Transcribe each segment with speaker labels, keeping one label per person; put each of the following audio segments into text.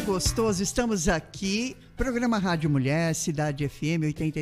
Speaker 1: gostoso, estamos aqui, programa Rádio Mulher, Cidade FM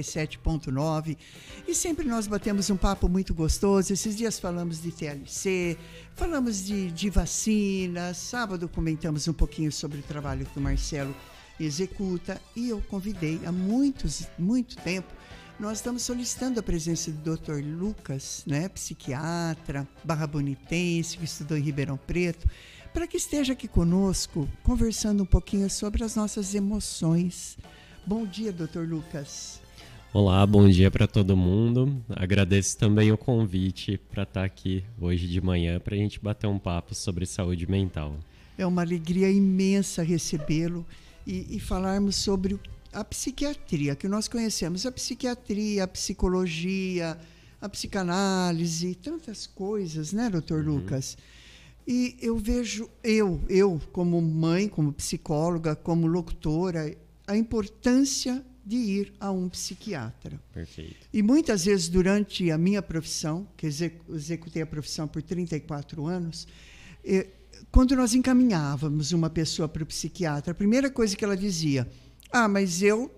Speaker 1: 87.9, e sempre nós batemos um papo muito gostoso. Esses dias falamos de TLC, falamos de vacinas, sábado comentamos um pouquinho sobre o trabalho que o Marcelo executa, e eu convidei há muito tempo. Nós estamos solicitando a presença do Dr. Lucas, né, psiquiatra, barra-bonitense, que estudou em Ribeirão Preto, para que esteja aqui conosco, conversando um pouquinho sobre as nossas emoções. Bom dia, Dr. Lucas.
Speaker 2: Olá, bom dia para todo mundo. Agradeço também o convite para estar aqui hoje de manhã para a gente bater um papo sobre saúde mental.
Speaker 1: É uma alegria imensa recebê-lo e falarmos sobre a psiquiatria, que nós conhecemos. A psiquiatria, a psicologia, a psicanálise, tantas coisas, né, Dr. Lucas? E eu vejo, eu como mãe, como psicóloga, como locutora, a importância de ir a um psiquiatra.
Speaker 2: Perfeito.
Speaker 1: E muitas vezes durante a minha profissão, que executei a profissão por 34 anos, quando nós encaminhávamos uma pessoa para o psiquiatra, a primeira coisa que ela dizia: mas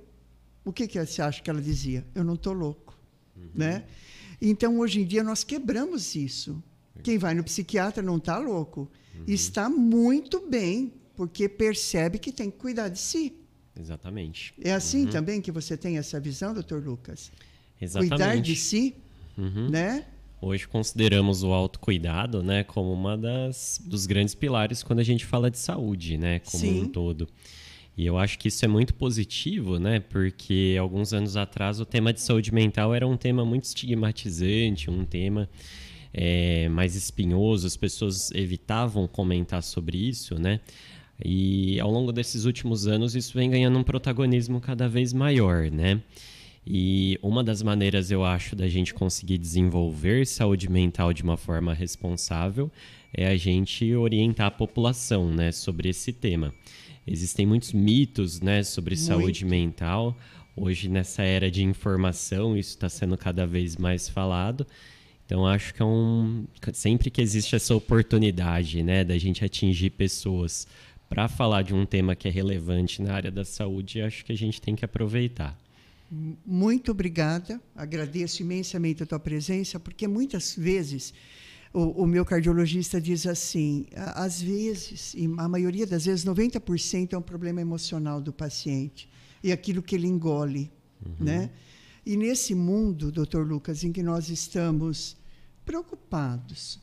Speaker 1: o que você acha que ela dizia? Eu não estou louco, né? Então, hoje em dia, nós quebramos isso. Quem vai no psiquiatra não está louco. Está muito bem, porque percebe que tem que cuidar de si.
Speaker 2: Exatamente.
Speaker 1: É assim também que você tem essa visão, Dr. Lucas?
Speaker 2: Exatamente.
Speaker 1: Cuidar de si, né?
Speaker 2: Hoje consideramos o autocuidado, né, como uma dos grandes pilares quando a gente fala de saúde, né, como
Speaker 1: Sim.
Speaker 2: um todo. E eu acho que isso é muito positivo, né? Porque alguns anos atrás o tema de saúde mental era um tema muito estigmatizante, um tema mais espinhoso, as pessoas evitavam comentar sobre isso, né? E ao longo desses últimos anos isso vem ganhando um protagonismo cada vez maior, né? E uma das maneiras, eu acho, da gente conseguir desenvolver saúde mental de uma forma responsável é a gente orientar a população, né, sobre esse tema. Existem muitos mitos, né, sobre saúde mental. Hoje, nessa era de informação, isso está sendo cada vez mais falado. Então, acho que sempre que existe essa oportunidade, né, da gente atingir pessoas para falar de um tema que é relevante na área da saúde, acho que a gente tem que aproveitar.
Speaker 1: Muito obrigada. Agradeço imensamente a tua presença, porque muitas vezes o meu cardiologista diz assim, às vezes, e a maioria das vezes, 90% é um problema emocional do paciente e aquilo que ele engole, né? E nesse mundo, Dr. Lucas, em que nós estamos preocupados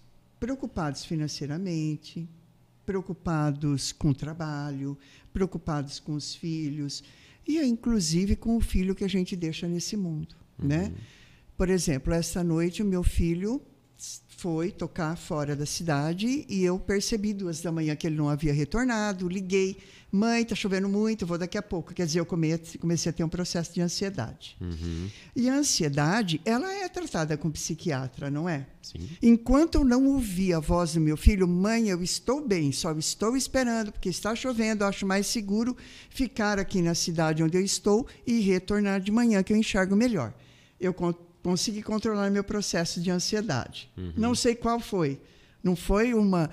Speaker 1: financeiramente, preocupados com o trabalho, preocupados com os filhos e, inclusive, com o filho que a gente deixa nesse mundo, né? Por exemplo, esta noite o meu filho foi tocar fora da cidade e eu percebi 2h que ele não havia retornado, liguei: mãe, está chovendo muito, vou daqui a pouco. Quer dizer, eu comecei a ter um processo de ansiedade. E a ansiedade, ela é tratada com psiquiatra, não é?
Speaker 2: Sim.
Speaker 1: Enquanto eu não ouvi a voz do meu filho: mãe, eu estou bem, só estou esperando, porque está chovendo, acho mais seguro ficar aqui na cidade onde eu estou e retornar de manhã, que eu enxergo melhor. Eu consegui controlar meu processo de ansiedade. Não sei qual foi. Não foi uma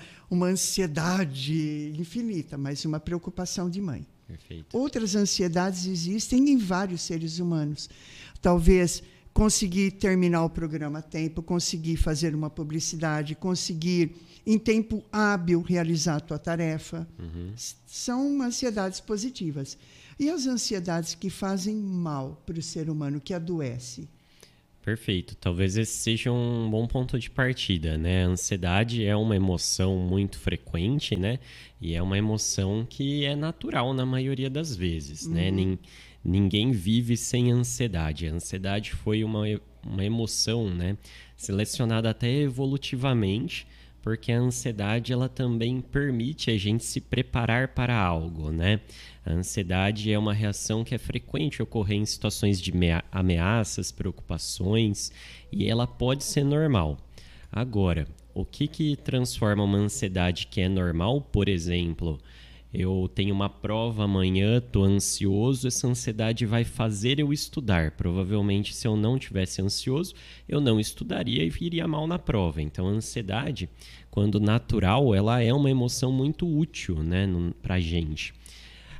Speaker 1: ansiedade infinita, mas uma preocupação de mãe.
Speaker 2: Perfeito.
Speaker 1: Outras ansiedades existem em vários seres humanos. Talvez conseguir terminar o programa a tempo, conseguir fazer uma publicidade, conseguir, em tempo hábil, realizar a tua tarefa. São ansiedades positivas. E as ansiedades que fazem mal para o ser humano, que adoece?
Speaker 2: Perfeito. Talvez esse seja um bom ponto de partida, né? A ansiedade é uma emoção muito frequente, né? E é uma emoção que é natural na maioria das vezes, né? Ninguém vive sem ansiedade. A ansiedade foi uma emoção, né, selecionada até evolutivamente, porque a ansiedade ela também permite a gente se preparar para algo, né? A ansiedade é uma reação que é frequente ocorrer em situações de ameaças, preocupações, e ela pode ser normal. Agora, o que transforma uma ansiedade que é normal? Por exemplo, eu tenho uma prova amanhã, estou ansioso, essa ansiedade vai fazer eu estudar. Provavelmente, se eu não tivesse ansioso, eu não estudaria e iria mal na prova. Então, a ansiedade, quando natural, ela é uma emoção muito útil, né, para a gente.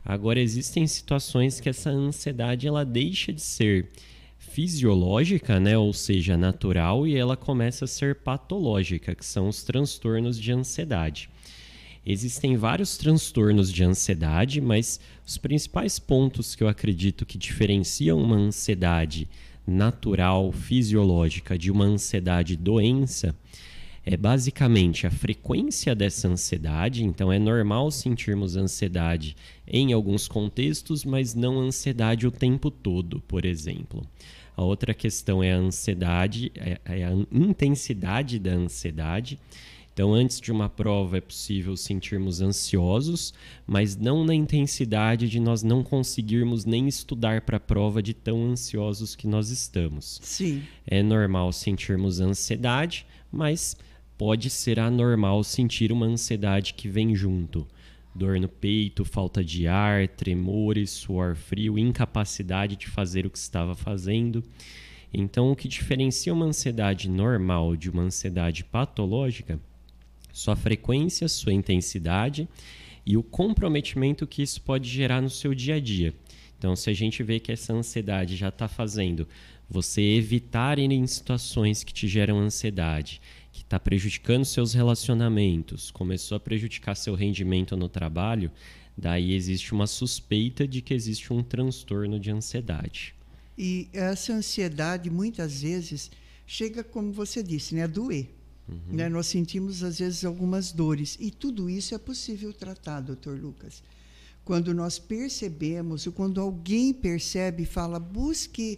Speaker 2: Agora, existem situações que essa ansiedade ela deixa de ser fisiológica, né, ou seja, natural, e ela começa a ser patológica, que são os transtornos de ansiedade. Existem vários transtornos de ansiedade, mas os principais pontos que eu acredito que diferenciam uma ansiedade natural, fisiológica, de uma ansiedade doença, é basicamente a frequência dessa ansiedade. Então é normal sentirmos ansiedade em alguns contextos, mas não ansiedade o tempo todo, por exemplo. A outra questão é a ansiedade, é a intensidade da ansiedade. Então, antes de uma prova é possível sentirmos ansiosos, mas não na intensidade de nós não conseguirmos nem estudar para a prova de tão ansiosos que nós estamos.
Speaker 1: Sim.
Speaker 2: É normal sentirmos ansiedade, mas pode ser anormal sentir uma ansiedade que vem junto. Dor no peito, falta de ar, tremores, suor frio, incapacidade de fazer o que estava fazendo. Então, o que diferencia uma ansiedade normal de uma ansiedade patológica, sua frequência, sua intensidade e o comprometimento que isso pode gerar no seu dia a dia. Então, se a gente vê que essa ansiedade já está fazendo você evitar ir em situações que te geram ansiedade, que está prejudicando seus relacionamentos, começou a prejudicar seu rendimento no trabalho, daí existe uma suspeita de que existe um transtorno de ansiedade.
Speaker 1: E essa ansiedade, muitas vezes, chega, como você disse, né, a doer. Né? Nós sentimos, às vezes, algumas dores. E tudo isso é possível tratar, Dr. Lucas. Quando nós percebemos, ou quando alguém percebe e fala, busque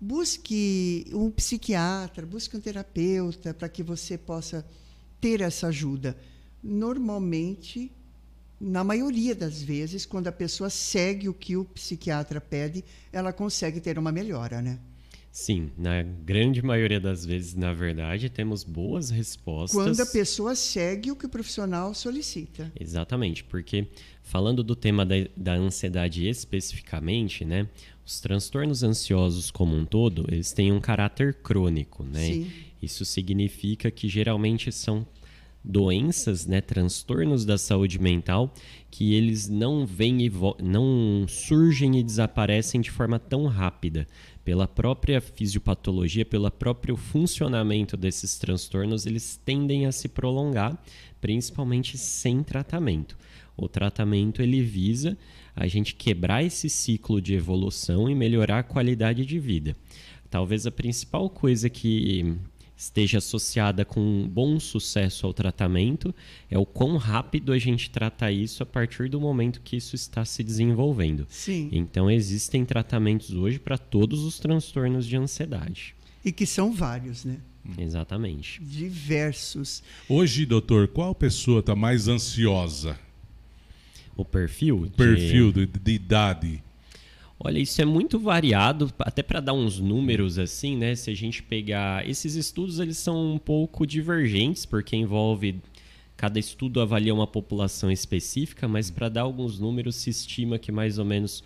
Speaker 1: um psiquiatra, busque um terapeuta para que você possa ter essa ajuda. Normalmente, na maioria das vezes, quando a pessoa segue o que o psiquiatra pede, ela consegue ter uma melhora, né?
Speaker 2: Sim, na grande maioria das vezes, na verdade, temos boas respostas.
Speaker 1: Quando a pessoa segue o que o profissional solicita.
Speaker 2: Exatamente, porque falando do tema da ansiedade especificamente, né, os transtornos ansiosos como um todo, eles têm um caráter crônico, né?
Speaker 1: Sim.
Speaker 2: Isso significa que geralmente são doenças, né, transtornos da saúde mental, que eles não surgem e desaparecem de forma tão rápida. Pela própria fisiopatologia, pelo próprio funcionamento desses transtornos, eles tendem a se prolongar, principalmente sem tratamento. O tratamento ele visa a gente quebrar esse ciclo de evolução e melhorar a qualidade de vida. Talvez a principal coisa que esteja associada com um bom sucesso ao tratamento é o quão rápido a gente trata isso a partir do momento que isso está se desenvolvendo.
Speaker 1: Sim.
Speaker 2: Então, existem tratamentos hoje para todos os transtornos de ansiedade.
Speaker 1: E que são vários, né?
Speaker 2: Exatamente.
Speaker 1: Diversos.
Speaker 3: Hoje, doutor, qual pessoa está mais ansiosa?
Speaker 2: O perfil?
Speaker 3: O perfil de idade.
Speaker 2: Olha, isso é muito variado, até para dar uns números assim, né? Se a gente pegar... Esses estudos, eles são um pouco divergentes, porque envolve... Cada estudo avalia uma população específica, mas para dar alguns números, se estima que mais ou menos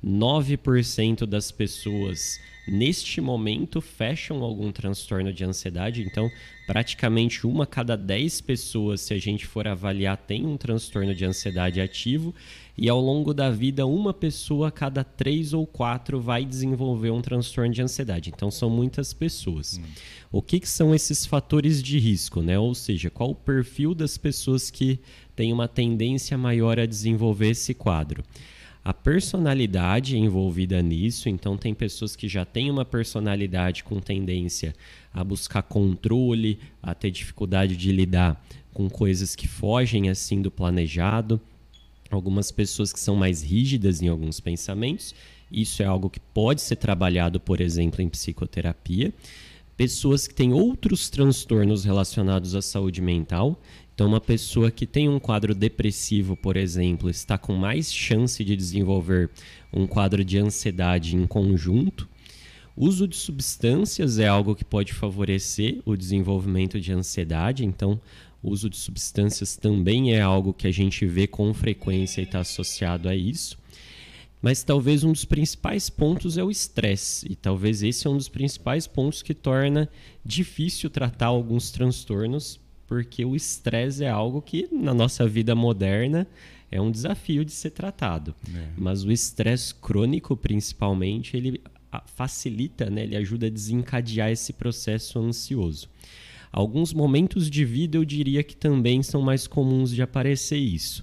Speaker 2: 9% das pessoas, neste momento, fecham algum transtorno de ansiedade. Então, praticamente 1 a cada 10 pessoas, se a gente for avaliar, tem um transtorno de ansiedade ativo. E ao longo da vida, 1 pessoa a cada 3 ou 4 vai desenvolver um transtorno de ansiedade. Então, são muitas pessoas. O que são esses fatores de risco, né? Ou seja, qual o perfil das pessoas que têm uma tendência maior a desenvolver esse quadro? A personalidade envolvida nisso, então tem pessoas que já têm uma personalidade com tendência a buscar controle, a ter dificuldade de lidar com coisas que fogem assim do planejado. Algumas pessoas que são mais rígidas em alguns pensamentos, isso é algo que pode ser trabalhado, por exemplo, em psicoterapia. Pessoas que têm outros transtornos relacionados à saúde mental. Então, uma pessoa que tem um quadro depressivo, por exemplo, está com mais chance de desenvolver um quadro de ansiedade em conjunto. Uso de substâncias é algo que pode favorecer o desenvolvimento de ansiedade. Então, o uso de substâncias também é algo que a gente vê com frequência e está associado a isso. Mas talvez um dos principais pontos é o estresse. E talvez esse é um dos principais pontos que torna difícil tratar alguns transtornos, porque o estresse é algo que, na nossa vida moderna, é um desafio de ser tratado. Mas o estresse crônico, principalmente, ele facilita, né? Ele ajuda a desencadear esse processo ansioso. Alguns momentos de vida eu diria que também são mais comuns de aparecer isso.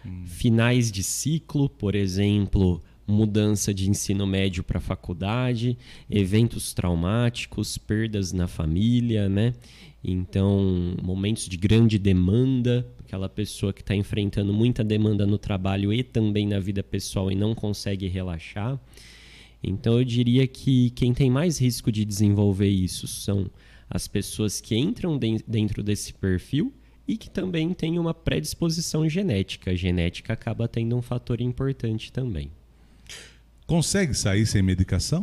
Speaker 2: Finais de ciclo, por exemplo, mudança de ensino médio para faculdade, eventos traumáticos, perdas na família, né? Então, momentos de grande demanda, aquela pessoa que está enfrentando muita demanda no trabalho e também na vida pessoal e não consegue relaxar. Então, eu diria que quem tem mais risco de desenvolver isso são as pessoas que entram dentro desse perfil e que também têm uma predisposição genética. A genética acaba tendo um fator importante também.
Speaker 3: Consegue sair sem medicação?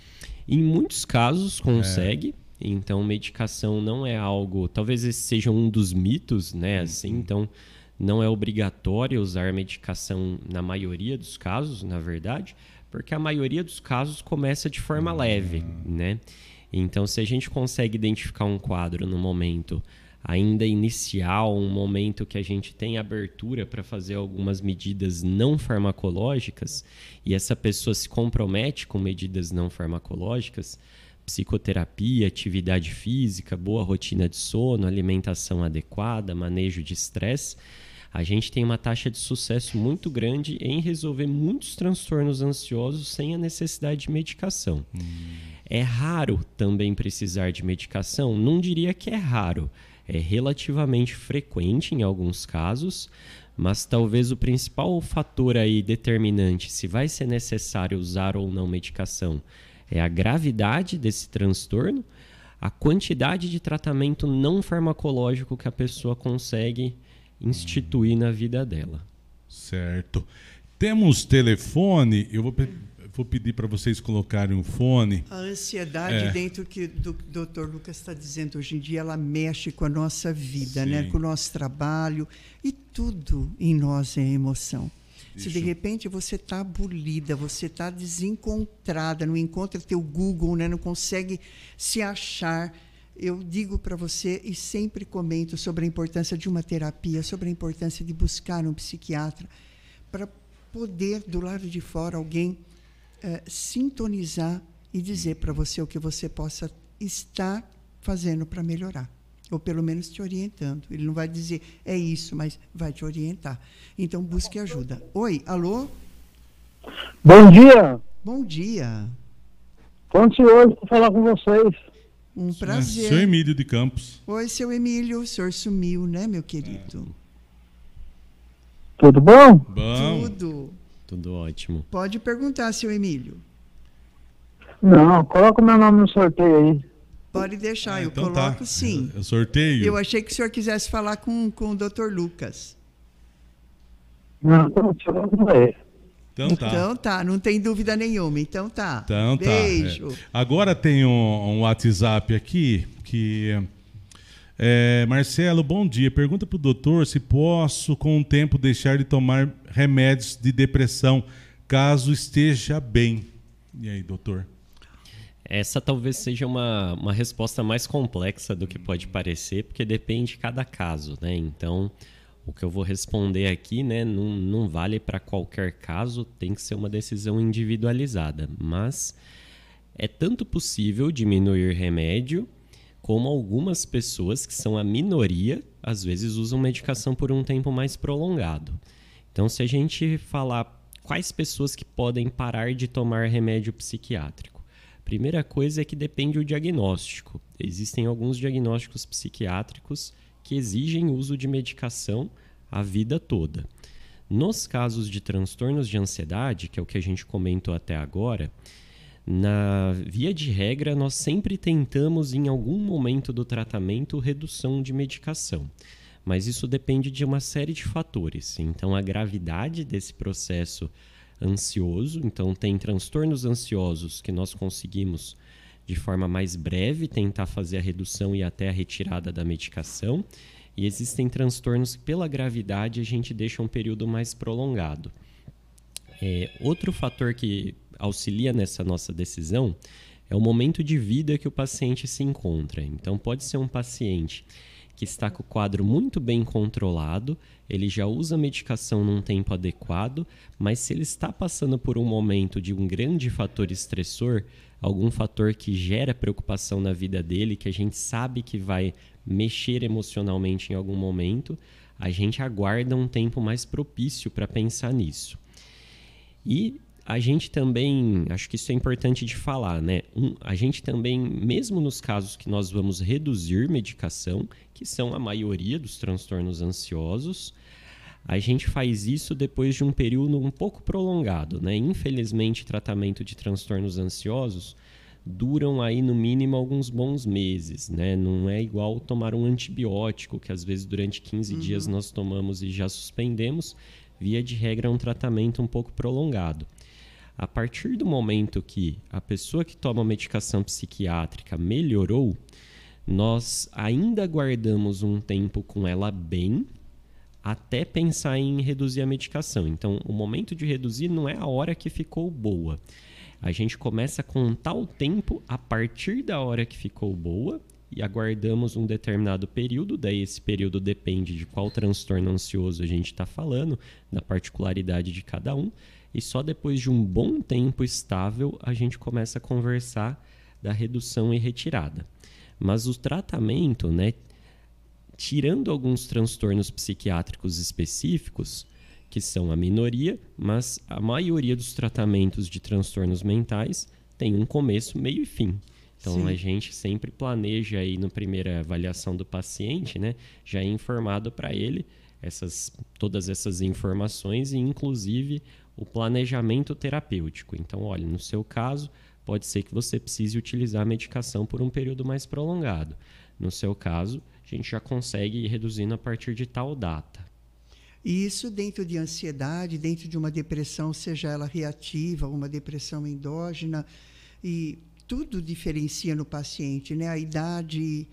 Speaker 2: Em muitos casos consegue. Então, medicação não é algo... Talvez esse seja um dos mitos, né? Assim, então, não é obrigatório usar medicação na maioria dos casos, na verdade, porque a maioria dos casos começa de forma leve, né? Então, se a gente consegue identificar um quadro no momento ainda inicial, um momento que a gente tem abertura para fazer algumas medidas não farmacológicas e essa pessoa se compromete com medidas não farmacológicas, psicoterapia, atividade física, boa rotina de sono, alimentação adequada, manejo de estresse, a gente tem uma taxa de sucesso muito grande em resolver muitos transtornos ansiosos sem a necessidade de medicação. É raro também precisar de medicação? Não diria que é raro. É relativamente frequente em alguns casos, mas talvez o principal fator aí determinante se vai ser necessário usar ou não medicação é a gravidade desse transtorno, a quantidade de tratamento não farmacológico que a pessoa consegue instituir na vida dela.
Speaker 3: Certo. Temos telefone, eu vou pedir para vocês colocarem um fone.
Speaker 1: A ansiedade, dentro que o Dr. Lucas está dizendo hoje em dia, ela mexe com a nossa vida, né? Com o nosso trabalho, e tudo em nós é emoção. Se de repente você está abolida, você está desencontrada, não encontra teu Google, né? Não consegue se achar, eu digo para você e sempre comento sobre a importância de uma terapia, sobre a importância de buscar um psiquiatra, para poder, do lado de fora, alguém sintonizar e dizer para você o que você possa estar fazendo para melhorar. Ou pelo menos te orientando. Ele não vai dizer, é isso, mas vai te orientar. Então, busque ajuda. Oi, alô?
Speaker 4: Bom dia.
Speaker 1: Bom dia.
Speaker 4: Estou ansioso para falar com vocês.
Speaker 1: Um prazer.
Speaker 3: Seu Emílio de Campos.
Speaker 1: Oi, seu Emílio. O senhor sumiu, né, meu querido?
Speaker 4: Tudo bom?
Speaker 3: Bom.
Speaker 2: Tudo ótimo.
Speaker 1: Pode perguntar, seu Emílio.
Speaker 4: Não, coloca o meu nome no sorteio aí.
Speaker 1: Pode deixar, eu
Speaker 3: então
Speaker 1: coloco sim.
Speaker 3: Eu sorteio.
Speaker 1: Eu achei que o senhor quisesse falar com o Dr. Lucas.
Speaker 4: Não, não é.
Speaker 3: Então
Speaker 1: tá, não tem dúvida nenhuma. Então tá. Beijo.
Speaker 3: Agora tem um WhatsApp aqui que... Marcelo, bom dia. Pergunta para o doutor se posso, com o tempo, deixar de tomar remédios de depressão, caso esteja bem. E aí, doutor?
Speaker 2: Essa talvez seja uma resposta mais complexa do que pode parecer, porque depende de cada caso, né? Então, o que eu vou responder aqui, né, não vale para qualquer caso, tem que ser uma decisão individualizada. Mas é tanto possível diminuir remédio, como algumas pessoas, que são a minoria, às vezes usam medicação por um tempo mais prolongado. Então, se a gente falar quais pessoas que podem parar de tomar remédio psiquiátrico, primeira coisa é que depende do diagnóstico. Existem alguns diagnósticos psiquiátricos que exigem uso de medicação a vida toda. Nos casos de transtornos de ansiedade, que é o que a gente comentou até agora, na via de regra, nós sempre tentamos, em algum momento do tratamento, redução de medicação. Mas isso depende de uma série de fatores. Então, a gravidade desse processo ansioso, então tem transtornos ansiosos que nós conseguimos de forma mais breve tentar fazer a redução e até a retirada da medicação, e existem transtornos que pela gravidade a gente deixa um período mais prolongado. Outro fator que auxilia nessa nossa decisão é o momento de vida que o paciente se encontra. Então pode ser um paciente que está com o quadro muito bem controlado, ele já usa a medicação num tempo adequado, mas se ele está passando por um momento de um grande fator estressor, algum fator que gera preocupação na vida dele, que a gente sabe que vai mexer emocionalmente em algum momento, a gente aguarda um tempo mais propício para pensar nisso. E a gente também, acho que isso é importante de falar, né? A gente também, mesmo nos casos que nós vamos reduzir medicação, que são a maioria dos transtornos ansiosos, a gente faz isso depois de um período um pouco prolongado, né? Infelizmente, tratamento de transtornos ansiosos duram aí no mínimo alguns bons meses, né? Não é igual tomar um antibiótico, que às vezes durante 15 dias nós tomamos e já suspendemos. Via de regra, é um tratamento um pouco prolongado. A partir do momento que a pessoa que toma medicação psiquiátrica melhorou, nós ainda guardamos um tempo com ela bem até pensar em reduzir a medicação. Então, o momento de reduzir não é a hora que ficou boa. A gente começa a contar o tempo a partir da hora que ficou boa e aguardamos um determinado período. Daí esse período depende de qual transtorno ansioso a gente está falando, da particularidade de cada um. E só depois de um bom tempo estável a gente começa a conversar da redução e retirada. Mas o tratamento, né, tirando alguns transtornos psiquiátricos específicos, que são a minoria, mas a maioria dos tratamentos de transtornos mentais tem um começo, meio e fim. Então, sim, a gente sempre planeja aí na primeira avaliação do paciente, né, já é informado para ele todas essas informações e, inclusive, o planejamento terapêutico. Então, olha, no seu caso, pode ser que você precise utilizar a medicação por um período mais prolongado. No seu caso, a gente já consegue ir reduzindo a partir de tal data.
Speaker 1: E isso dentro de ansiedade, dentro de uma depressão, seja ela reativa ou uma depressão endógena, e tudo diferencia no paciente, né? A idade,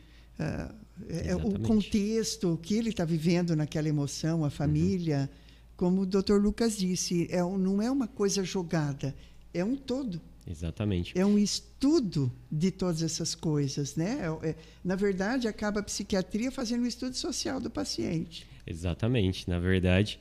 Speaker 1: o contexto, o que ele está vivendo naquela emoção, a família. Como o Dr. Lucas disse, não é uma coisa jogada, é um todo.
Speaker 2: Exatamente.
Speaker 1: É um estudo de todas essas coisas, né? Na verdade, acaba a psiquiatria fazendo um estudo social do paciente.
Speaker 2: Exatamente. Na verdade,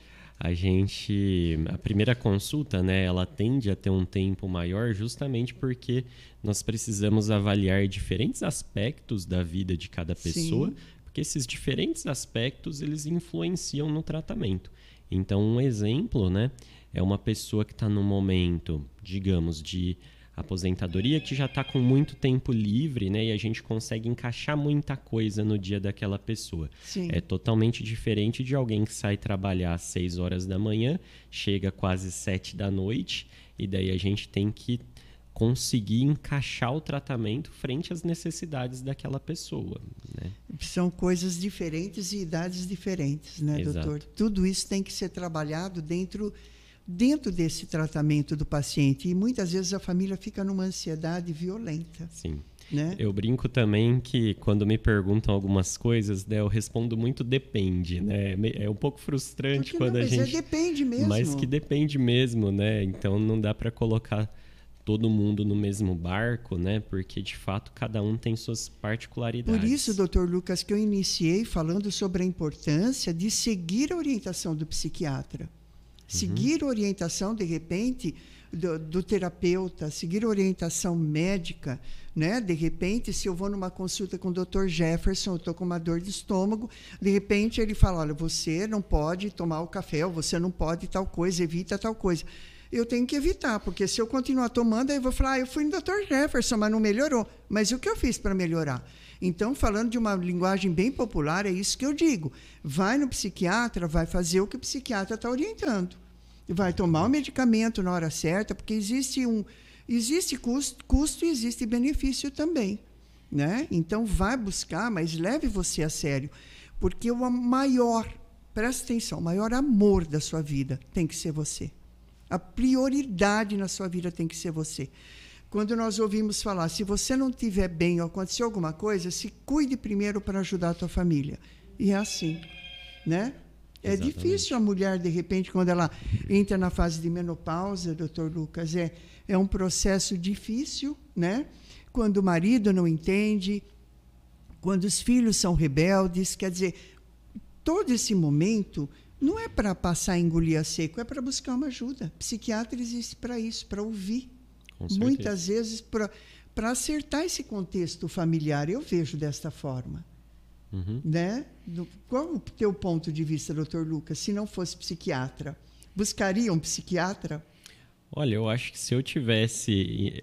Speaker 2: a primeira consulta, né, ela tende a ter um tempo maior justamente porque nós precisamos avaliar diferentes aspectos da vida de cada pessoa, sim, porque esses diferentes aspectos, eles influenciam no tratamento. Então, um exemplo, né, é uma pessoa que está num momento, digamos, de aposentadoria, que já está com muito tempo livre, né, e a gente consegue encaixar muita coisa no dia daquela pessoa.
Speaker 1: Sim.
Speaker 2: É totalmente diferente de alguém que sai trabalhar às 6 horas da manhã, chega quase 7 da noite, e daí a gente tem que conseguir encaixar o tratamento frente às necessidades daquela pessoa, né?
Speaker 1: São coisas diferentes e idades diferentes, né,
Speaker 2: exato,
Speaker 1: doutor? Tudo isso tem que ser trabalhado dentro desse tratamento do paciente. E muitas vezes a família fica numa ansiedade violenta.
Speaker 2: Sim.
Speaker 1: Né?
Speaker 2: Eu brinco também que quando me perguntam algumas coisas, né, eu respondo muito depende, né? É um pouco frustrante quando a gente...
Speaker 1: depende mesmo.
Speaker 2: Mas que depende mesmo, né? Então não dá para colocar todo mundo no mesmo barco, né? Porque, de fato, cada um tem suas particularidades.
Speaker 1: Por isso, doutor Lucas, que eu iniciei falando sobre a importância de seguir a orientação do psiquiatra. Seguir a orientação, de repente, do terapeuta, seguir a orientação médica, né? De repente, se eu vou numa consulta com o Dr. Jefferson, eu estou com uma dor de estômago, de repente ele fala, olha, você não pode tomar o café, ou você não pode tal coisa, evita tal coisa. Eu tenho que evitar, porque se eu continuar tomando, aí eu vou falar, eu fui no Dr. Jefferson, mas não melhorou. Mas e o que eu fiz para melhorar? Então, falando de uma linguagem bem popular, é isso que eu digo. Vai no psiquiatra, vai fazer o que o psiquiatra está orientando. Vai tomar o medicamento na hora certa, porque existe custo e existe benefício também, né? Então, vai buscar, mas leve você a sério, porque presta atenção, o maior amor da sua vida tem que ser você. A prioridade na sua vida tem que ser você. Quando nós ouvimos falar, se você não estiver bem ou acontecer alguma coisa, se cuide primeiro para ajudar a tua família. E é assim, né? É
Speaker 2: exatamente.
Speaker 1: Difícil a mulher, de repente, quando ela entra na fase de menopausa, doutor Lucas, é um processo difícil, né? Quando o marido não entende, quando os filhos são rebeldes, quer dizer, todo esse momento não é para passar a engolir a seco, é para buscar uma ajuda. Psiquiatra existe para isso, para ouvir. Muitas vezes para acertar esse contexto familiar, eu vejo desta forma. Né? Qual o teu ponto de vista, doutor Lucas? Se não fosse psiquiatra, buscaria um psiquiatra?
Speaker 2: Olha, eu acho que se eu tivesse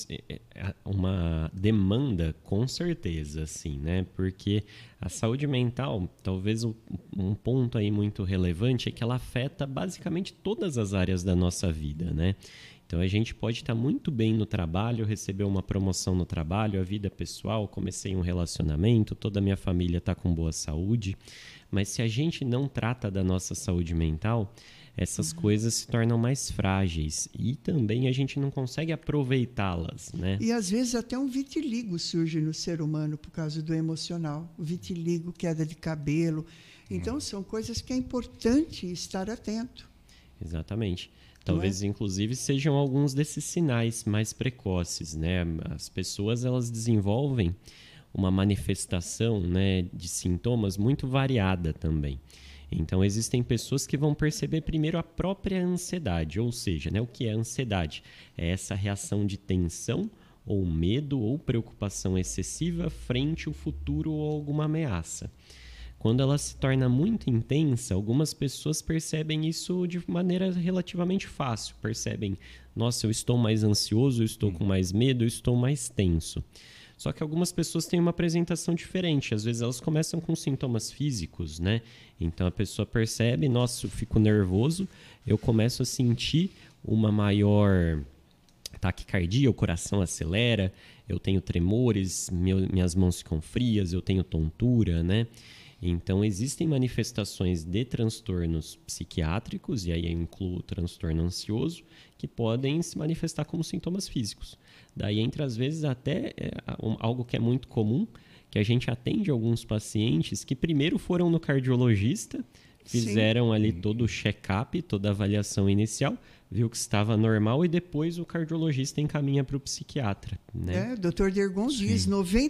Speaker 2: uma demanda, com certeza, assim, né? Porque a saúde mental, talvez um ponto aí muito relevante é que ela afeta basicamente todas as áreas da nossa vida, né? Então, a gente pode estar muito bem no trabalho, receber uma promoção no trabalho, a vida pessoal, comecei um relacionamento, toda a minha família está com boa saúde, mas se a gente não trata da nossa saúde mental, essas coisas se tornam mais frágeis e também a gente não consegue aproveitá-las, né?
Speaker 1: E às vezes até um vitiligo surge no ser humano por causa do emocional. O vitiligo, queda de cabelo. Então, são coisas que é importante estar atento.
Speaker 2: Exatamente. Talvez, inclusive, sejam alguns desses sinais mais precoces, né? As pessoas, elas desenvolvem uma manifestação, né, de sintomas muito variada também. Então, existem pessoas que vão perceber primeiro a própria ansiedade, ou seja, né, o que é ansiedade? É essa reação de tensão, ou medo, ou preocupação excessiva frente ao futuro ou alguma ameaça. Quando ela se torna muito intensa, algumas pessoas percebem isso de maneira relativamente fácil. Percebem, nossa, eu estou mais ansioso, eu estou com mais medo, eu estou mais tenso. Só que algumas pessoas têm uma apresentação diferente. Às vezes elas começam com sintomas físicos, né? Então a pessoa percebe, nossa, eu fico nervoso, eu começo a sentir uma maior taquicardia, o coração acelera, eu tenho tremores, minhas mãos ficam frias, eu tenho tontura, né? Então existem manifestações de transtornos psiquiátricos, e aí eu incluo o transtorno ansioso, que podem se manifestar como sintomas físicos. Daí entra, às vezes, até algo que é muito comum, que a gente atende alguns pacientes que primeiro foram no cardiologista, fizeram ali todo o check-up, toda a avaliação inicial, viu que estava normal e depois o cardiologista encaminha para o psiquiatra. Né?
Speaker 1: O Dr. Dergon diz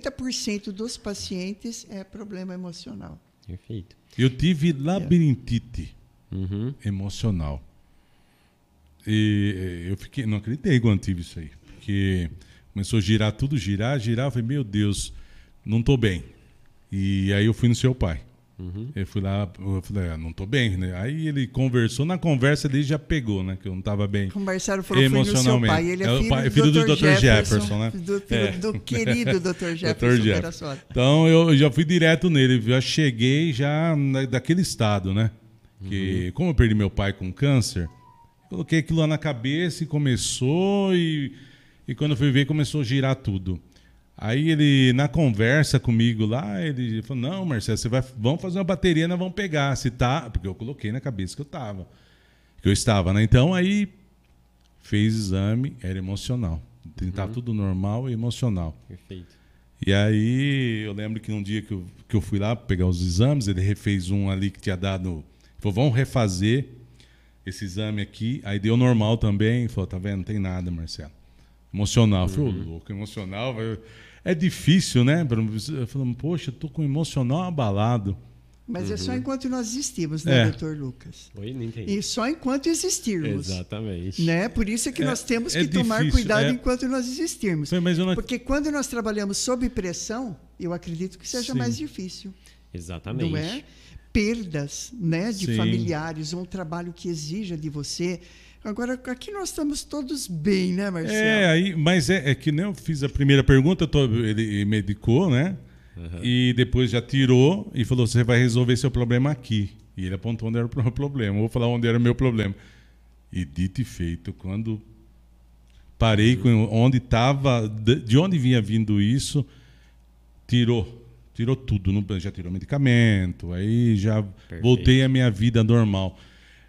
Speaker 1: 90% dos pacientes é problema emocional.
Speaker 2: Perfeito.
Speaker 3: Eu tive labirintite emocional. E eu não acreditei quando tive isso aí. Porque começou a girar, girar. Eu falei, meu Deus, não estou bem. E aí eu fui no seu pai. Eu fui lá, eu falei, não estou bem, né? Aí ele conversou, na conversa ele já pegou, né? Que eu não estava bem
Speaker 1: Conversaram, falou que foi no seu pai. Ele é filho do Dr. Jefferson, né? Do querido Dr. Jefferson.
Speaker 3: Então eu já fui direto nele, já cheguei já daquele estado, né? Que, como eu perdi meu pai com câncer, coloquei aquilo lá na cabeça e começou, e quando eu fui ver, começou a girar tudo. Aí ele, na conversa comigo lá, ele falou, não, Marcelo, vamos fazer uma bateria, nós vamos pegar, se tá... Porque eu coloquei na cabeça que eu estava, né? Então, aí, fez exame, era emocional. Tentar tudo normal e emocional.
Speaker 2: Perfeito.
Speaker 3: E aí, eu lembro que um dia que eu fui lá pegar os exames, ele refez um ali que tinha dado... Ele falou, vamos refazer esse exame aqui. Aí deu normal também. Ele falou, tá vendo, não tem nada, Marcelo. Emocional. Eu falei, louco, emocional... É difícil, né? Falando, poxa, eu tô com o emocional abalado.
Speaker 1: Mas é só enquanto nós existimos, né, doutor Lucas?
Speaker 2: Oi, não entendi.
Speaker 1: E só enquanto existirmos.
Speaker 2: Exatamente.
Speaker 1: Né? Por isso é que nós temos que tomar cuidado enquanto nós existirmos. Porque quando nós trabalhamos sob pressão, eu acredito que seja mais difícil.
Speaker 2: Exatamente.
Speaker 1: Não é? Perdas, né, de familiares, um trabalho que exija de você. Agora, aqui nós estamos todos bem, né, Marcelo?
Speaker 3: Mas é que nem eu fiz a primeira pergunta, ele medicou, né? E depois já tirou e falou, você vai resolver seu problema aqui. E ele apontou onde era o problema. Eu vou falar onde era o meu problema. E dito e feito, quando parei com onde estava, de onde vinha vindo isso, tirou tudo. Já tirou medicamento, aí já voltei à minha vida normal.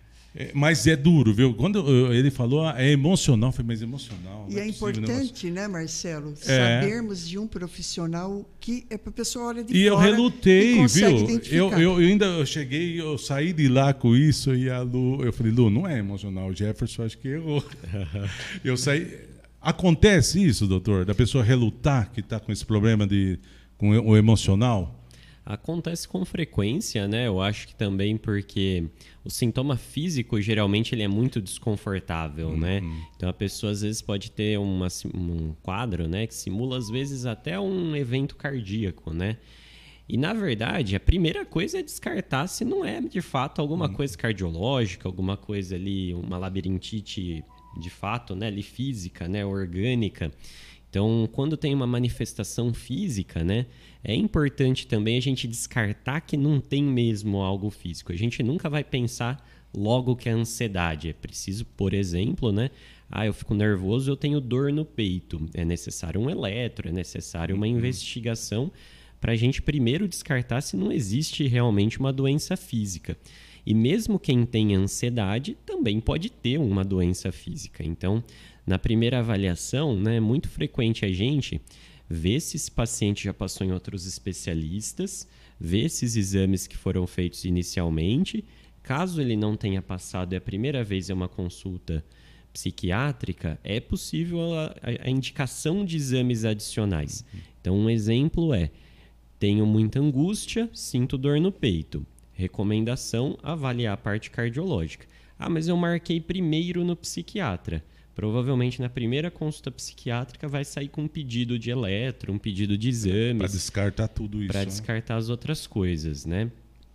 Speaker 3: Mas é duro, viu? Quando ele falou, é emocional, eu falei, mas emocional.
Speaker 1: E é importante, né, Marcelo, sabermos de um profissional que a pessoa olha de fora.
Speaker 3: E eu relutei, viu?
Speaker 1: Eu
Speaker 3: cheguei, eu saí de lá com isso, e a Lu, eu falei, Lu, não é emocional, o Jefferson acho que errou. Eu saí. Acontece isso, doutor, da pessoa relutar que está com esse problema com o emocional?
Speaker 2: Acontece com frequência, né? Eu acho que também porque o sintoma físico, geralmente, ele é muito desconfortável, né? Então, a pessoa, às vezes, pode ter um quadro, né? Que simula, às vezes, até um evento cardíaco, né? E, na verdade, a primeira coisa é descartar se não é, de fato, alguma coisa cardiológica, alguma coisa ali, uma labirintite, de fato, né? Ali, física, né? Orgânica. Então, quando tem uma manifestação física, né, é importante também a gente descartar que não tem mesmo algo físico. A gente nunca vai pensar logo que é ansiedade. É preciso, por exemplo, né, eu fico nervoso, eu tenho dor no peito. É necessário um eletro, é necessário uma investigação para a gente primeiro descartar se não existe realmente uma doença física. E mesmo quem tem ansiedade também pode ter uma doença física. Então, na primeira avaliação, né, é muito frequente a gente ver se esse paciente já passou em outros especialistas, ver esses exames que foram feitos inicialmente. Caso ele não tenha passado e a primeira vez é uma consulta psiquiátrica, é possível a indicação de exames adicionais. Então, um exemplo é: tenho muita angústia, sinto dor no peito. Recomendação: avaliar a parte cardiológica. Mas eu marquei primeiro no psiquiatra. Provavelmente na primeira consulta psiquiátrica vai sair com um pedido de eletro, um pedido de exames.
Speaker 3: Para descartar tudo isso.
Speaker 2: Para descartar as outras coisas, né?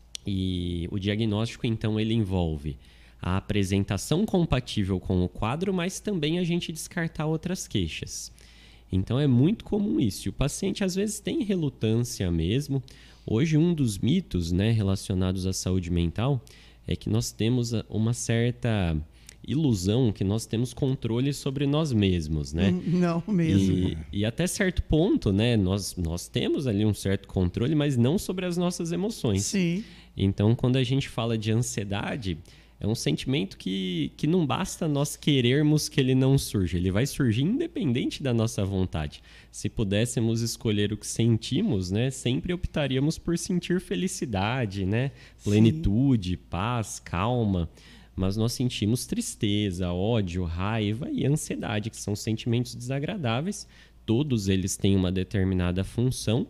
Speaker 2: E o diagnóstico, então, ele envolve a apresentação compatível com o quadro, mas também a gente descartar outras queixas. Então é muito comum isso. E o paciente às vezes tem relutância mesmo. Hoje um dos mitos, né, relacionados à saúde mental é que nós temos uma certa ilusão que nós temos controle sobre nós mesmos, né?
Speaker 1: Não mesmo.
Speaker 2: E até certo ponto, né, nós temos ali um certo controle, mas não sobre as nossas emoções.
Speaker 1: Sim.
Speaker 2: Então, quando a gente fala de ansiedade, é um sentimento que não basta nós querermos que ele não surja. Ele vai surgir independente da nossa vontade. Se pudéssemos escolher o que sentimos, né, sempre optaríamos por sentir felicidade, né, plenitude, paz, calma. Mas nós sentimos tristeza, ódio, raiva e ansiedade, que são sentimentos desagradáveis. Todos eles têm uma determinada função,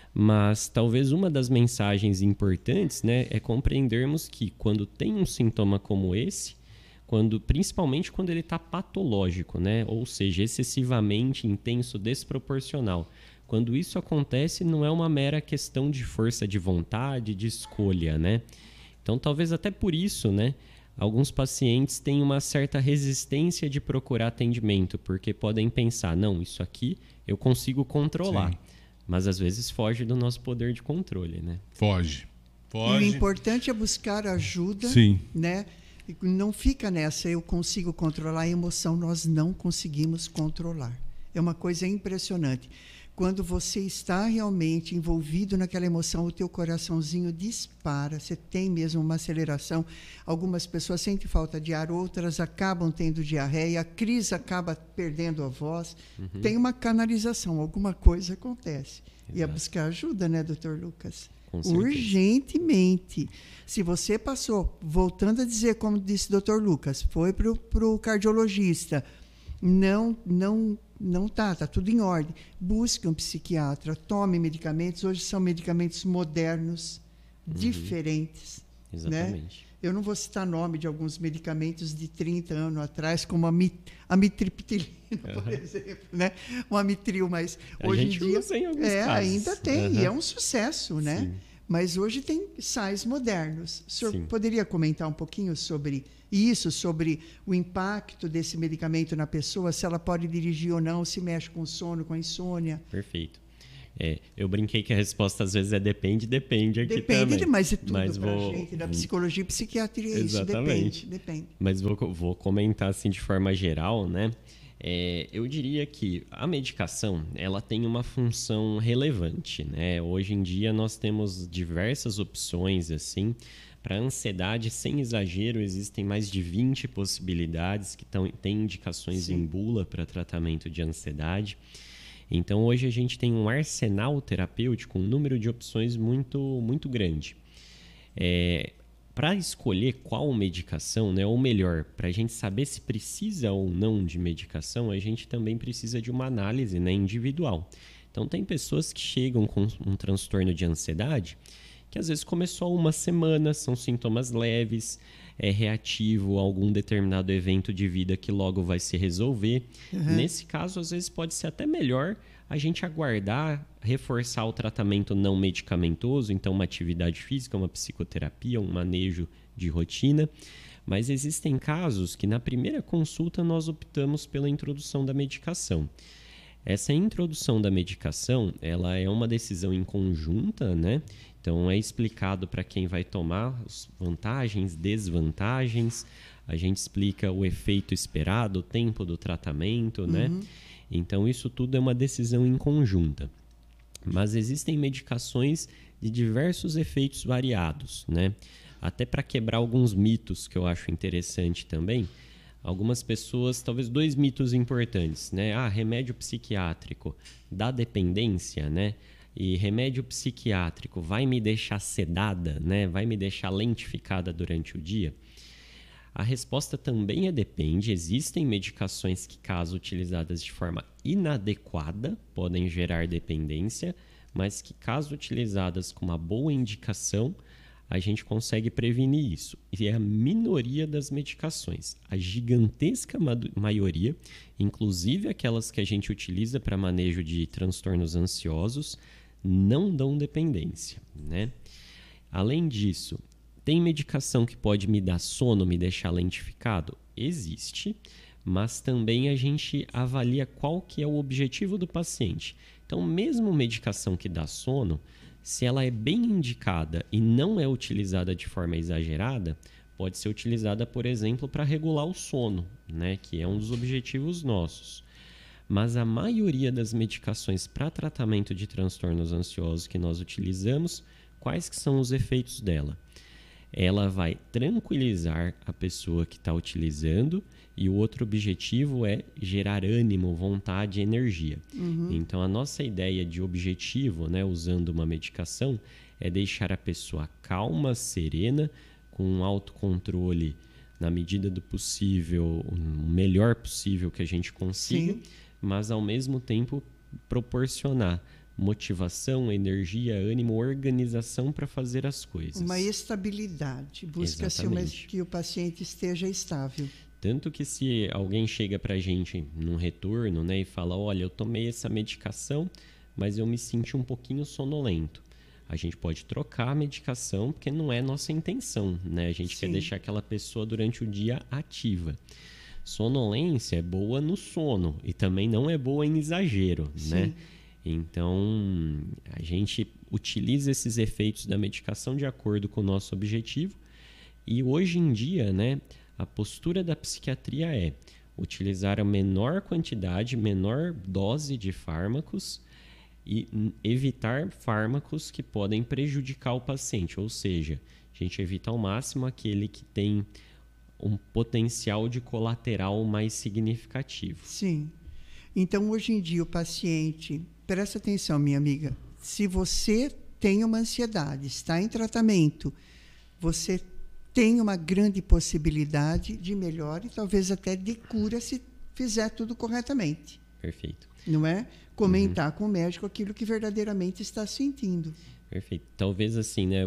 Speaker 2: mas talvez uma das mensagens importantes, né, é compreendermos que quando tem um sintoma como esse, principalmente quando ele está patológico, né, ou seja, excessivamente intenso, desproporcional, quando isso acontece não é uma mera questão de força de vontade, de escolha, né? Então talvez até por isso, né, alguns pacientes têm uma certa resistência de procurar atendimento, porque podem pensar, não, isso aqui eu consigo controlar. Sim. Mas às vezes foge do nosso poder de controle, né?
Speaker 3: Foge.
Speaker 1: E o importante é buscar ajuda,
Speaker 3: Sim.
Speaker 1: né? Não fica nessa, eu consigo controlar a emoção, nós não conseguimos controlar. É uma coisa impressionante. Quando você está realmente envolvido naquela emoção, o teu coraçãozinho dispara, você tem mesmo uma aceleração. Algumas pessoas sentem falta de ar, outras acabam tendo diarreia, a Cris acaba perdendo a voz. Tem uma canalização, alguma coisa acontece. Exato. E é buscar ajuda, né, doutor Lucas? Urgentemente. Se você passou, voltando a dizer, como disse o doutor Lucas, foi para o cardiologista, não tá tudo em ordem. Busque um psiquiatra, tome medicamentos. Hoje são medicamentos modernos, diferentes.
Speaker 2: Exatamente.
Speaker 1: Né? Eu não vou citar nome de alguns medicamentos de 30 anos atrás, como a mitriptilina, por exemplo, né? O Amitril, mas hoje em dia
Speaker 2: usa em alguns casos.
Speaker 1: Ainda tem, e é um sucesso, né? Sim. Mas hoje tem sais modernos. O senhor poderia comentar um pouquinho sobre isso, sobre o impacto desse medicamento na pessoa, se ela pode dirigir ou não, se mexe com sono, com a insônia?
Speaker 2: Perfeito. Eu brinquei que a resposta às vezes depende aqui também.
Speaker 1: Depende, mas é tudo pra gente, da psicologia e psiquiatria,
Speaker 2: exatamente.
Speaker 1: Isso, depende.
Speaker 2: Mas vou comentar assim de forma geral, né? Eu diria que a medicação ela tem uma função relevante, né? Hoje em dia nós temos diversas opções assim. Para ansiedade, sem exagero, existem mais de 20 possibilidades que têm indicações em bula para tratamento de ansiedade. Então, hoje a gente tem um arsenal terapêutico, um número de opções muito, muito grande. Para escolher qual medicação, né, ou melhor, para a gente saber se precisa ou não de medicação, a gente também precisa de uma análise, né, individual. Então, tem pessoas que chegam com um transtorno de ansiedade que às vezes começou há uma semana, são sintomas leves, é reativo a algum determinado evento de vida que logo vai se resolver. Nesse caso, às vezes pode ser até melhor a gente aguardar, reforçar o tratamento não medicamentoso, então uma atividade física, uma psicoterapia, um manejo de rotina. Mas existem casos que na primeira consulta nós optamos pela introdução da medicação. Essa introdução da medicação, ela é uma decisão em conjunta, né? Então, é explicado para quem vai tomar as vantagens, desvantagens. A gente explica o efeito esperado, o tempo do tratamento, né? Então, isso tudo é uma decisão em conjunta. Mas existem medicações de diversos efeitos variados, né? Até para quebrar alguns mitos que eu acho interessante também. Algumas pessoas, talvez 2 mitos importantes, né? Remédio psiquiátrico dá dependência, né? E remédio psiquiátrico vai me deixar sedada, né? Vai me deixar lentificada durante o dia? A resposta também depende. Existem medicações que, caso utilizadas de forma inadequada, podem gerar dependência, mas que, caso utilizadas com uma boa indicação, a gente consegue prevenir isso. E é a minoria das medicações. A gigantesca maioria, inclusive aquelas que a gente utiliza para manejo de transtornos ansiosos, não dão dependência, né? Além disso, tem medicação que pode me dar sono, me deixar lentificado? Existe, mas também a gente avalia qual que é o objetivo do paciente. Então, mesmo medicação que dá sono, se ela é bem indicada e não é utilizada de forma exagerada, pode ser utilizada, por exemplo, para regular o sono, né? Que é um dos objetivos nossos. Mas a maioria das medicações para tratamento de transtornos ansiosos que nós utilizamos, quais que são os efeitos dela? Ela vai tranquilizar a pessoa que está utilizando e o outro objetivo é gerar ânimo, vontade e energia. Então, a nossa ideia de objetivo, né, usando uma medicação, é deixar a pessoa calma, serena, com um autocontrole na medida do possível, o melhor possível que a gente consiga, mas ao mesmo tempo proporcionar motivação, energia, ânimo, organização para fazer as coisas.
Speaker 1: Uma estabilidade. Busca-se que o paciente esteja estável.
Speaker 2: Tanto que se alguém chega para a gente num retorno, né, e fala, olha, eu tomei essa medicação, mas eu me senti um pouquinho sonolento. A gente pode trocar a medicação, porque não é nossa intenção, né? A gente quer deixar aquela pessoa durante o dia ativa. Sonolência é boa no sono e também não é boa em exagero, né? Então, a gente utiliza esses efeitos da medicação de acordo com o nosso objetivo. E hoje em dia, né, a postura da psiquiatria é utilizar a menor quantidade, menor dose de fármacos e evitar fármacos que podem prejudicar o paciente. Ou seja, a gente evita ao máximo aquele que tem um potencial de colateral mais significativo.
Speaker 1: Sim. Então, hoje em dia, o paciente... Presta atenção, minha amiga. Se você tem uma ansiedade, está em tratamento, você tem uma grande possibilidade de melhora e talvez até de cura se fizer tudo corretamente.
Speaker 2: Perfeito.
Speaker 1: Não é? Comentar com o médico aquilo que verdadeiramente está sentindo.
Speaker 2: Perfeito. Talvez assim, né,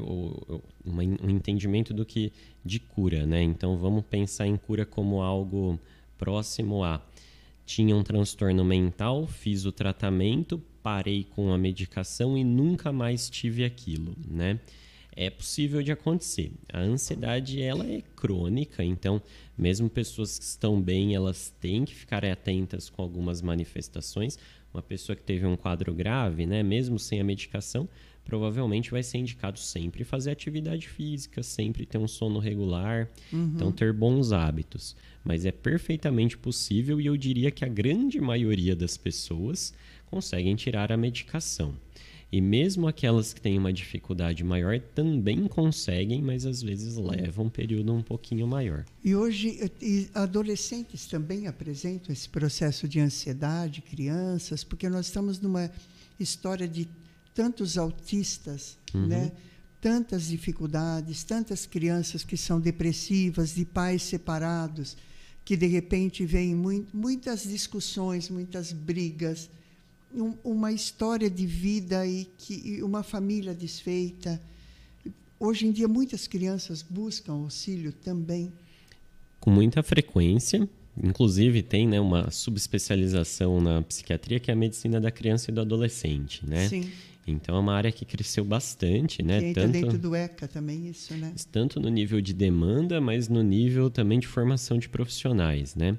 Speaker 2: um entendimento do que de cura, né? Então vamos pensar em cura como algo próximo a tinha um transtorno mental, fiz o tratamento, parei com a medicação e nunca mais tive aquilo, né? É possível de acontecer. A ansiedade, ela é crônica, então mesmo pessoas que estão bem, elas têm que ficar atentas com algumas manifestações. Uma pessoa que teve um quadro grave, né, mesmo sem a medicação, provavelmente vai ser indicado sempre fazer atividade física, sempre ter um sono regular, então ter bons hábitos. Mas é perfeitamente possível e eu diria que a grande maioria das pessoas conseguem tirar a medicação. E mesmo aquelas que têm uma dificuldade maior também conseguem, mas às vezes levam um período um pouquinho maior.
Speaker 1: E hoje, adolescentes também apresentam esse processo de ansiedade, crianças, porque nós estamos numa história de tantos autistas, né? Tantas dificuldades, tantas crianças que são depressivas, de pais separados, que de repente vêm muitas discussões, muitas brigas. uma história de vida e uma família desfeita. Hoje em dia, muitas crianças buscam auxílio também.
Speaker 2: Com muita frequência. Inclusive, tem, né, uma subespecialização na psiquiatria, que é a medicina da criança e do adolescente, né?
Speaker 1: Sim.
Speaker 2: Então, é uma área que cresceu bastante, né?
Speaker 1: Que entra dentro do ECA também, isso, né?
Speaker 2: Tanto no nível de demanda, mas no nível também de formação de profissionais, né?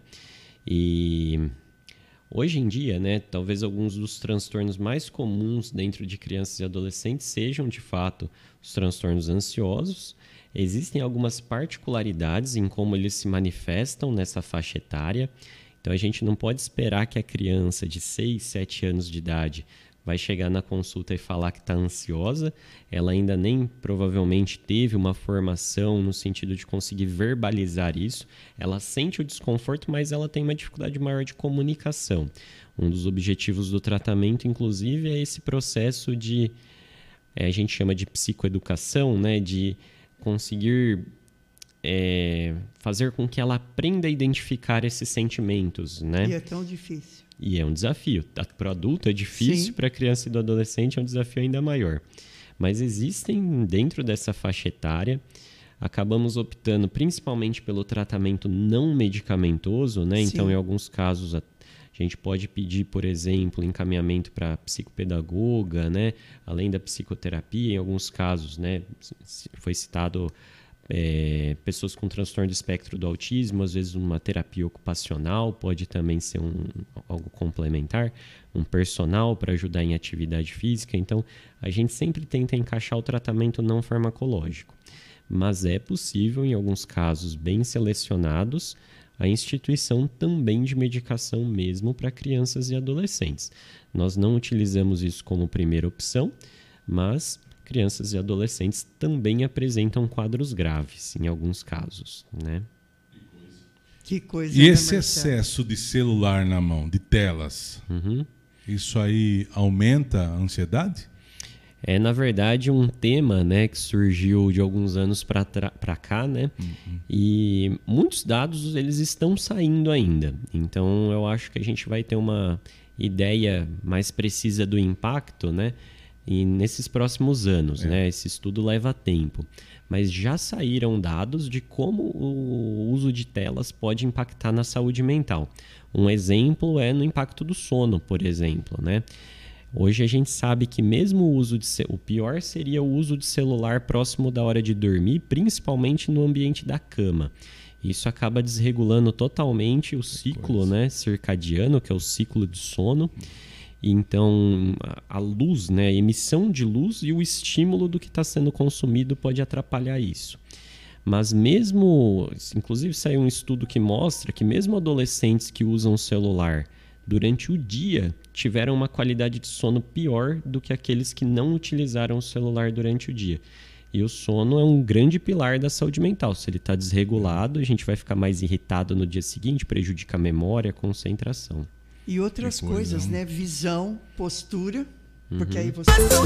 Speaker 2: E hoje em dia, né, talvez alguns dos transtornos mais comuns dentro de crianças e adolescentes sejam, de fato, os transtornos ansiosos. Existem algumas particularidades em como eles se manifestam nessa faixa etária. Então, a gente não pode esperar que a criança de 6, 7 anos de idade vai chegar na consulta e falar que está ansiosa. Ela ainda nem provavelmente teve uma formação no sentido de conseguir verbalizar isso. Ela sente o desconforto, mas ela tem uma dificuldade maior de comunicação. Um dos objetivos do tratamento, inclusive, é esse processo de, a gente chama de psicoeducação, né? De conseguir fazer com que ela aprenda a identificar esses sentimentos, né?
Speaker 1: E é tão difícil.
Speaker 2: E é um desafio. Para o adulto é difícil, para a criança e do adolescente é um desafio ainda maior. Mas existem, dentro dessa faixa etária, acabamos optando principalmente pelo tratamento não medicamentoso, né? Então, em alguns casos, a gente pode pedir, por exemplo, encaminhamento para psicopedagoga, né? Além da psicoterapia, em alguns casos, né? Foi citado pessoas com transtorno do espectro do autismo, às vezes uma terapia ocupacional, pode também ser algo complementar, um personal para ajudar em atividade física. Então, a gente sempre tenta encaixar o tratamento não farmacológico. Mas é possível, em alguns casos bem selecionados, a instituição também de medicação mesmo para crianças e adolescentes. Nós não utilizamos isso como primeira opção, mas crianças e adolescentes também apresentam quadros graves, em alguns casos, né?
Speaker 1: Que coisa.
Speaker 3: E esse excesso de celular na mão, de telas, isso aí aumenta a ansiedade?
Speaker 2: É, na verdade, um tema, né, que surgiu de alguns anos para cá, né? E muitos dados eles estão saindo ainda. Então, eu acho que a gente vai ter uma ideia mais precisa do impacto, né? E nesses próximos anos, né? Esse estudo leva tempo. Mas já saíram dados de como o uso de telas pode impactar na saúde mental. Um exemplo é no impacto do sono, por exemplo, né? Hoje a gente sabe que mesmo o uso o pior seria o uso de celular próximo da hora de dormir, principalmente no ambiente da cama. Isso acaba desregulando totalmente o ciclo, né, circadiano, que é o ciclo de sono. Então, a luz, né, a emissão de luz e o estímulo do que está sendo consumido pode atrapalhar isso. Mas mesmo, inclusive saiu um estudo que mostra que mesmo adolescentes que usam o celular durante o dia tiveram uma qualidade de sono pior do que aqueles que não utilizaram o celular durante o dia. E o sono é um grande pilar da saúde mental. Se ele está desregulado, a gente vai ficar mais irritado no dia seguinte, prejudica a memória, a concentração.
Speaker 1: E outras coisas, né? Visão, postura, porque aí você...